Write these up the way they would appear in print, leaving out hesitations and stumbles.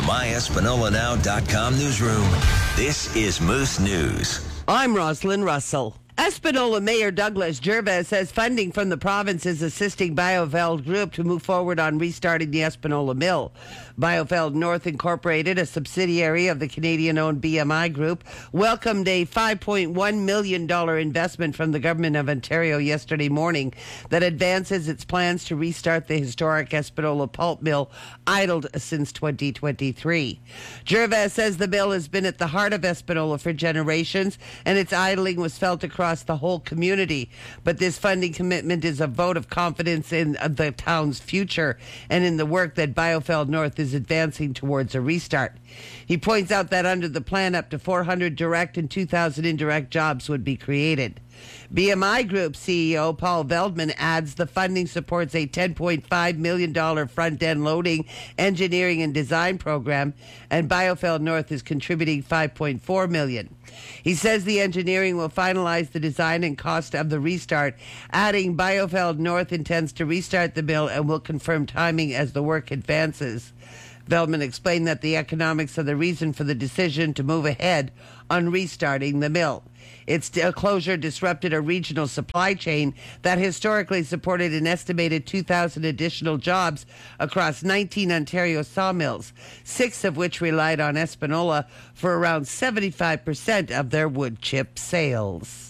myespanolanowcom newsroom, this is Moose News. I'm Rosalind Russell. Espanola Mayor Douglas Gervais says funding from the province is assisting Bioveld Group to move forward on restarting the Espanola Mill. Bioveld North Incorporated, a subsidiary of the Canadian-owned BMI Group, welcomed a $5.1 million investment from the Government of Ontario yesterday morning that advances its plans to restart the historic Espanola pulp mill, idled since 2023. Gervais says the mill has been at the heart of Espanola for generations, and its idling was felt across the whole community. But this funding commitment is a vote of confidence in the town's future and in the work that Bioveld North is advancing towards a restart. He points out that under the plan, up to 400 direct and 2,000 indirect jobs would be created. BMI Group CEO Paul Veldman adds the funding supports a $10.5 million front-end loading, engineering, and design program, and Bioveld North is contributing $5.4 million. He says the engineering will finalize the design and cost of the restart, adding Bioveld North intends to restart the mill and will confirm timing as the work advances. Veldman explained that the economics are the reason for the decision to move ahead on restarting the mill. Its closure disrupted a regional supply chain that historically supported an estimated 2,000 additional jobs across 19 Ontario sawmills, 6 of which relied on Espanola for around 75% of their wood chip sales.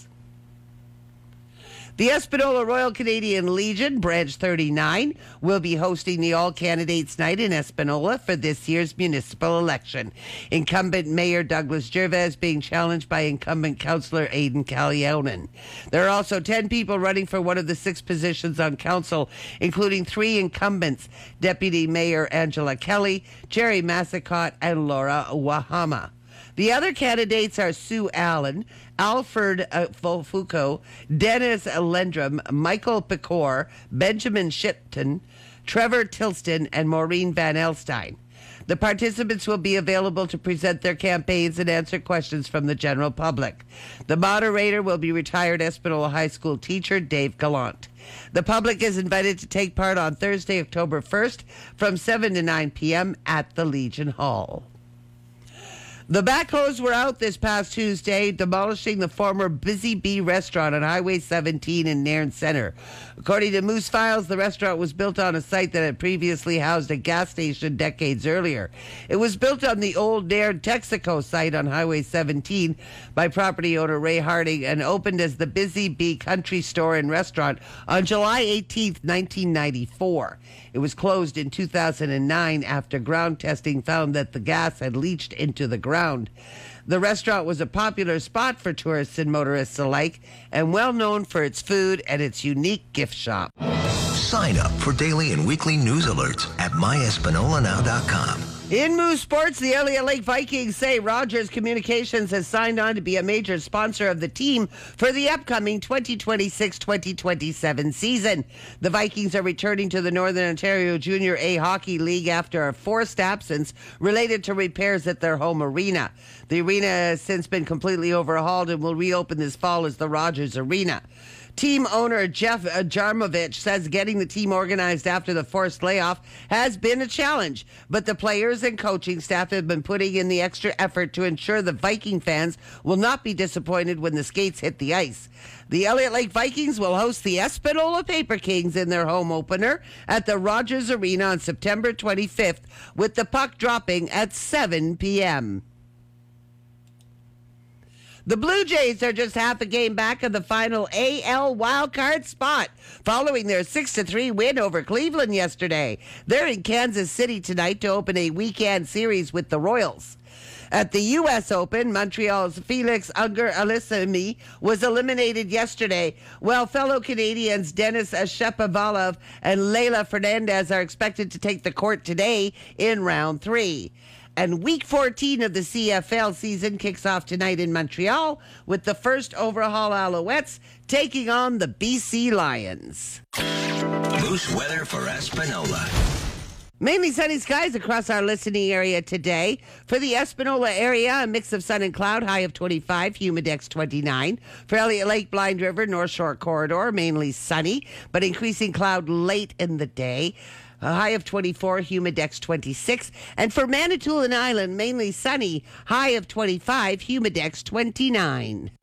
The Espanola Royal Canadian Legion, Branch 39, will be hosting the All Candidates Night in Espanola for this year's municipal election. Incumbent Mayor Douglas Gervais being challenged by incumbent Councillor Aidan Callionan. There are also 10 people running for one of the 6 positions on council, including 3 incumbents, Deputy Mayor Angela Kelly, Jerry Massicott, and Laura Wahama. The other candidates are Sue Allen, Alfred Foucault, Dennis Lendrum, Michael Pecor, Benjamin Shipton, Trevor Tilston, and Maureen Van Elstein. The participants will be available to present their campaigns and answer questions from the general public. The moderator will be retired Espanola High School teacher Dave Gallant. The public is invited to take part on Thursday, October 1st from 7 to 9 p.m. at the Legion Hall. The backhoes were out this past Tuesday, demolishing the former Busy Bee restaurant on Highway 17 in Nairn Centre. According to Moose Files, the restaurant was built on a site that had previously housed a gas station decades earlier. It was built on the old Nairn Texaco site on Highway 17 by property owner Ray Harding and opened as the Busy Bee Country Store and Restaurant on July 18, 1994. It was closed in 2009 after ground testing found that the gas had leached into the ground. The restaurant was a popular spot for tourists and motorists alike and well known for its food and its unique gift shop. Sign up for daily and weekly news alerts at myespanolanowcom. In Moose Sports, the Elliott Lake Vikings say Rogers Communications has signed on to be a major sponsor of the team for the upcoming 2026-2027 season. The Vikings are returning to the Northern Ontario Junior A Hockey League after a forced absence related to repairs at their home arena. The arena has since been completely overhauled and will reopen this fall as the Rogers Arena. Team owner Jeff Jarmovich says getting the team organized after the forced layoff has been a challenge, but the players and coaching staff have been putting in the extra effort to ensure the Viking fans will not be disappointed when the skates hit the ice. The Elliott Lake Vikings will host the Espanola Paper Kings in their home opener at the Rogers Arena on September 25th, with the puck dropping at 7 p.m. The Blue Jays are just half a game back of the final AL wildcard spot following their 6-3 win over Cleveland yesterday. They're in Kansas City tonight to open a weekend series with the Royals. At the U.S. Open, Montreal's Felix Auger-Aliassime was eliminated yesterday, while fellow Canadians Denis Shapovalov and Leila Fernandez are expected to take the court today in round 3. And Week 14 of the CFL season kicks off tonight in Montreal with the first overhaul Alouettes taking on the BC Lions. Moose weather for Espanola. Mainly sunny skies across our listening area today. For the Espanola area, a mix of sun and cloud, high of 25, humidex 29. For Elliott Lake, Blind River, North Shore Corridor, mainly sunny, but increasing cloud late in the day. a high of 24, humidex 26. And for Manitoulin Island, mainly sunny, high of 25, humidex 29.